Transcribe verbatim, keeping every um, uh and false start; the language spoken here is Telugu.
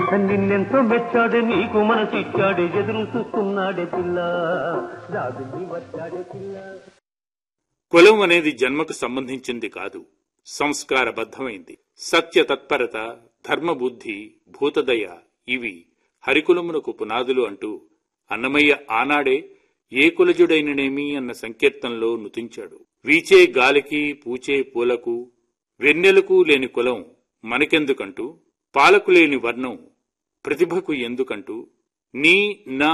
నిన్నెంతో మెచ్చాడే నీకు మనసిచ్చాడే ఎదురు చూస్తున్నాడే పిల్ల రాజుని వచ్చాడే పిల్ల. కులం అనేది జన్మకు సంబంధించింది కాదు, సంస్కారబద్ధమైంది. సత్య తత్పరత, ధర్మబుద్ధి, భూతదయ ఇవి హరికులమునకు పునాదులు అంటూ అన్నమయ్య ఆనాడే ఏ కులజుడైననేమి అన్న సంకీర్తనలో నుతించాడు. వీచే గాలికి పూచే పూలకు వెన్నెలకు లేని కులం మనకెందుకంటూ, పాలకు లేని వర్ణం ప్రతిభకు ఎందుకంటూ, నీ నా